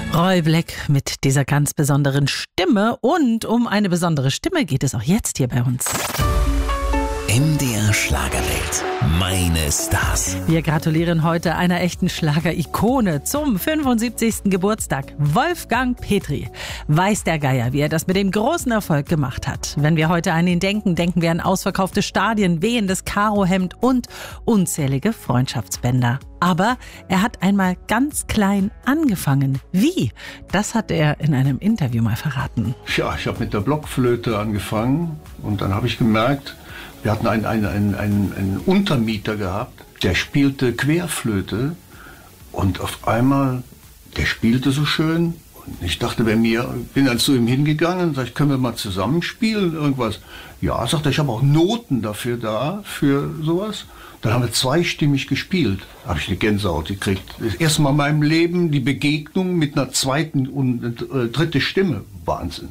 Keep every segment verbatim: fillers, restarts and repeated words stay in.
Roy Black mit dieser ganz besonderen Stimme. Und um eine besondere Stimme geht es auch jetzt hier bei uns. M D R Schlagerwelt. Meine Stars. Wir gratulieren heute einer echten Schlager-Ikone zum fünfundsiebzigsten Geburtstag. Wolfgang Petri. Weiß der Geier, wie er das mit dem großen Erfolg gemacht hat. Wenn wir heute an ihn denken, denken wir an ausverkaufte Stadien, wehendes Karohemd und unzählige Freundschaftsbänder. Aber er hat einmal ganz klein angefangen. Wie? Das hat er in einem Interview mal verraten. Ja, ich habe mit der Blockflöte angefangen und dann habe ich gemerkt, wir hatten einen, einen, einen, einen, einen Untermieter gehabt, der spielte Querflöte und auf einmal, der spielte so schön. Und ich dachte bei mir, bin dann zu ihm hingegangen und sagte, können wir mal zusammen spielen, irgendwas. Ja, sagt er, ich habe auch Noten dafür da, für sowas. Dann haben wir zweistimmig gespielt. Da habe ich eine Gänsehaut gekriegt. Das erste Mal in meinem Leben die Begegnung mit einer zweiten und äh, dritte Stimme. Wahnsinn.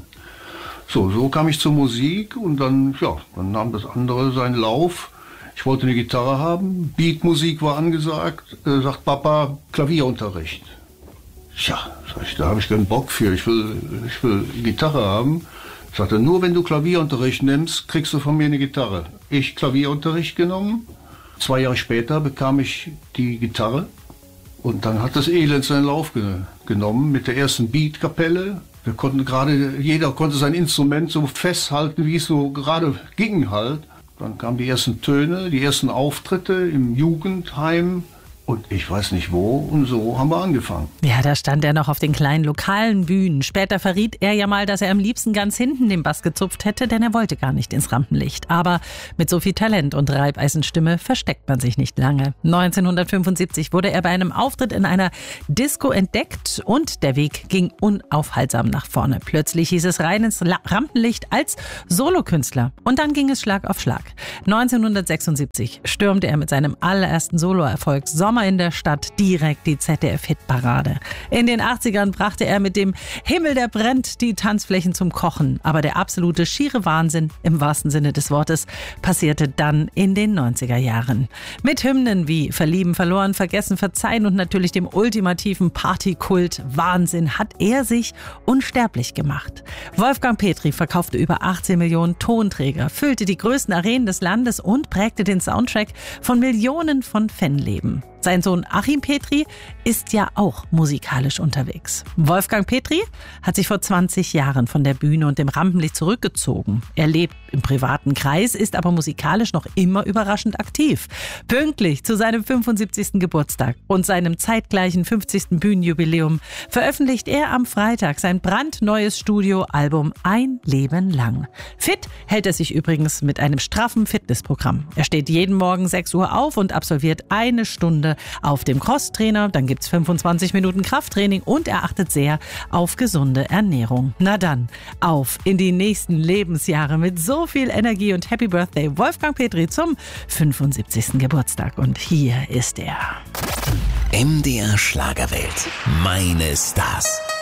So, so kam ich zur Musik und dann, ja, dann nahm das andere seinen Lauf. Ich wollte eine Gitarre haben, Beatmusik war angesagt, äh, sagt Papa, Klavierunterricht. Tja, sag ich, da habe ich keinen Bock für, ich will, ich will Gitarre haben. Sagt er, nur wenn du Klavierunterricht nimmst, kriegst du von mir eine Gitarre. Ich Klavierunterricht genommen, zwei Jahre später bekam ich die Gitarre und dann hat das Elend seinen Lauf ge- genommen mit der ersten Beatkapelle. Wir konnten gerade, jeder konnte sein Instrument so festhalten, wie es so gerade ging halt. Dann kamen die ersten Töne, die ersten Auftritte im Jugendheim und ich weiß nicht wo und so haben wir angefangen. Ja, da stand er noch auf den kleinen lokalen Bühnen. Später verriet er ja mal, dass er am liebsten ganz hinten den Bass gezupft hätte, denn er wollte gar nicht ins Rampenlicht. Aber mit so viel Talent und Reibeisenstimme versteckt man sich nicht lange. neunzehnhundertfünfundsiebzig wurde er bei einem Auftritt in einer Disco entdeckt und der Weg ging unaufhaltsam nach vorne. Plötzlich hieß es rein ins Rampenlicht als Solokünstler. Und dann ging es Schlag auf Schlag. neunzehnhundertsechsundsiebzig stürmte er mit seinem allerersten Soloerfolg Sommer in der Stadt direkt die Z D F-Hitparade. In den achtzigern brachte er mit dem Himmel, der brennt, die Tanzflächen zum Kochen. Aber der absolute schiere Wahnsinn, im wahrsten Sinne des Wortes, passierte dann in den neunziger Jahren. Mit Hymnen wie Verlieben, Verloren, Vergessen, Verzeihen und natürlich dem ultimativen Partykult Wahnsinn hat er sich unsterblich gemacht. Wolfgang Petri verkaufte über achtzehn Millionen Tonträger, füllte die größten Arenen des Landes und prägte den Soundtrack von Millionen von Fanleben. Sein Sohn Achim Petri ist ja auch musikalisch unterwegs. Wolfgang Petri hat sich vor zwanzig Jahren von der Bühne und dem Rampenlicht zurückgezogen. Er lebt im privaten Kreis, ist aber musikalisch noch immer überraschend aktiv. Pünktlich zu seinem fünfundsiebzigsten Geburtstag und seinem zeitgleichen fünfzigsten Bühnenjubiläum veröffentlicht er am Freitag sein brandneues Studioalbum Ein Leben lang. Fit hält er sich übrigens mit einem straffen Fitnessprogramm. Er steht jeden Morgen sechs Uhr auf und absolviert eine Stunde auf dem Crosstrainer, dann gibt's fünfundzwanzig Minuten Krafttraining und er achtet sehr auf gesunde Ernährung. Na dann, auf in die nächsten Lebensjahre mit so viel Energie und Happy Birthday Wolfgang Petri zum fünfundsiebzigsten Geburtstag. Und hier ist er. M D R Schlagerwelt. Meine Stars.